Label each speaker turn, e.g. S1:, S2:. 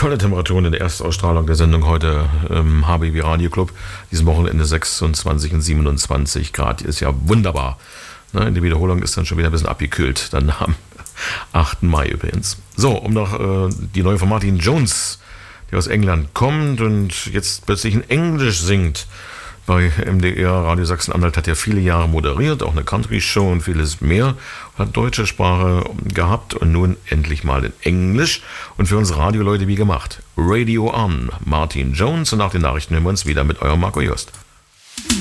S1: Tolle Temperaturen in der Erstausstrahlung der Sendung heute im HBB Radio Club. Diesem Wochenende 26 und 27 Grad. Ist ja wunderbar. Ne, die Wiederholung ist dann schon wieder ein bisschen abgekühlt. Dann am 8. Mai übrigens. So, um noch die neue von Martin Jones, die aus England kommt und jetzt plötzlich in Englisch singt. Bei MDR Radio Sachsen-Anhalt hat er viele Jahre moderiert, auch eine Country-Show und vieles mehr. Hat deutsche Sprache gehabt und nun endlich mal in Englisch. Und für uns Radioleute wie gemacht. Radio On, Martin Jones, und nach den Nachrichten hören wir uns wieder mit eurem Marco Just.